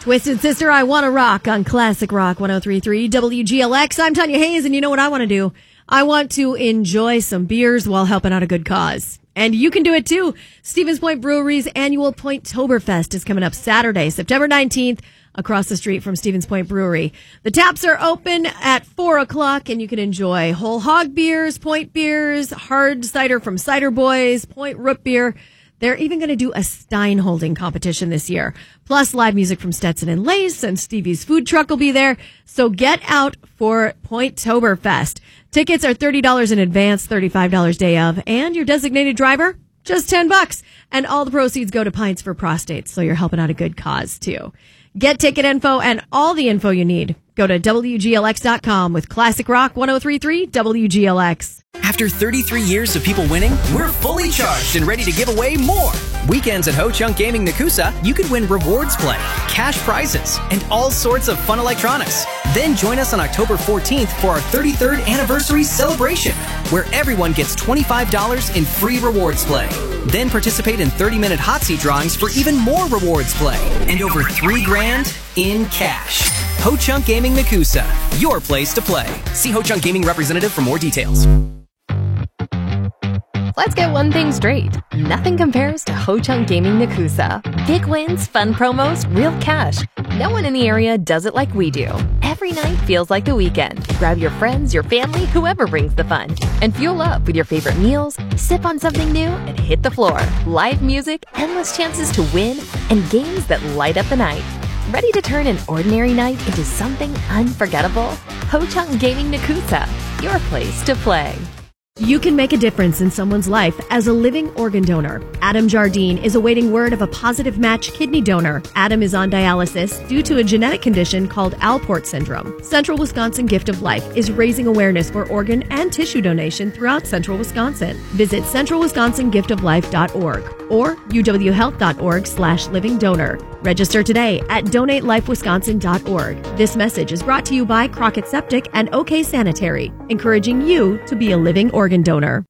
Twisted Sister, I Want to Rock on Classic Rock 103.3 WGLX. I'm Tanya Hayes, and you know what I want to do? I want to enjoy some beers while helping out a good cause. And you can do it too. Stevens Point Brewery's annual Pointtoberfest is coming up Saturday, September 19th, across the street from Stevens Point Brewery. The taps are open at 4 o'clock, and you can enjoy whole hog beers, Point beers, hard cider from Cider Boys, Point root beer. They're even going to do a Stein holding competition this year. Plus live music from Stetson and Lace, and Stevie's food truck will be there. So get out for Pointtoberfest. Tickets are $30 in advance, $35 day of, and your designated driver, just $10. And all the proceeds go to Pints for Prostates, so you're helping out a good cause too. Get ticket info and all the info you need. Go to WGLX.com with Classic Rock 103.3 WGLX. After 33 years of people winning, we're fully charged and ready to give away more. Weekends at Ho Chunk Gaming Nakusa, you could win rewards play, cash prizes, and all sorts of fun electronics. Then join us on October 14th for our 33rd anniversary celebration, where everyone gets $25 in free rewards play. Then participate in 30-minute hot seat drawings for even more rewards play and over $3,000 in cash. Ho Chunk Gaming Nakusa, your place to play. See Ho Chunk Gaming representative for more details. Let's get one thing straight. Nothing compares to Ho Chunk Gaming Nakusa. Big wins, fun promos, real cash. No one in the area does it like we do. Every night feels like the weekend. Grab your friends, your family, whoever brings the fun. And fuel up with your favorite meals, sip on something new, and hit the floor. Live music, endless chances to win, and games that light up the night. Ready to turn an ordinary night into something unforgettable? Ho Chunk Gaming Nakusa, your place to play. You can make a difference in someone's life as a living organ donor. Adam Jardine is awaiting word of a positive match kidney donor. Adam is on dialysis due to a genetic condition called Alport syndrome. Central Wisconsin Gift of Life is raising awareness for organ and tissue donation throughout Central Wisconsin. Visit centralwisconsingiftoflife.org or uwhealth.org/living-donor. Register today at donatelifewisconsin.org. This message is brought to you by Crockett Septic and OK Sanitary, encouraging you to be a living organ donor.